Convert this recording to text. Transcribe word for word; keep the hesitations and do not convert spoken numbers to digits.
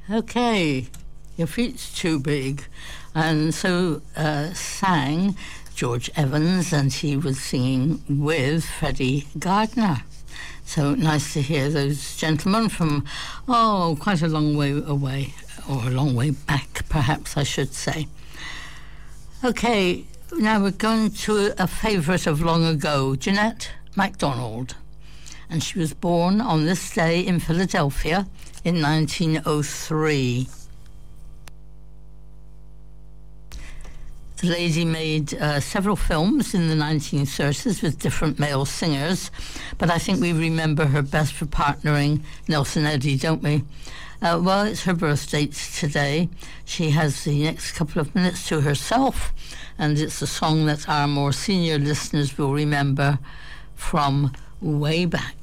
Okay, Your Feet's Too Big. And so uh, sang George Evans, and he was singing with Freddie Gardner. So nice to hear those gentlemen from, oh, quite a long way away, or a long way back, perhaps I should say. Okay, now we're going to a favourite of long ago, Jeanette MacDonald. And she was born on this day in Philadelphia in nineteen oh three. The lady made uh, several films in the nineteen thirties with different male singers, but I think we remember her best for partnering Nelson Eddy, don't we? Uh, well, it's her birthday today. She has the next couple of minutes to herself, and it's a song that our more senior listeners will remember from way back.